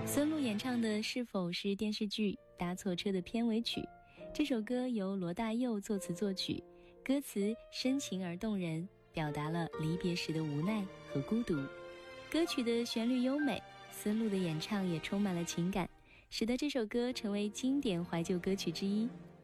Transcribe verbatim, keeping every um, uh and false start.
孙露演唱的是否是电视剧《搭错车》的片尾曲？这首歌由罗大佑作词作曲，歌词深情而动人，表达了离别时的无奈和孤独。歌曲的旋律优美，孙露的演唱也充满了情感，使得这首歌成为经典怀旧歌曲之一。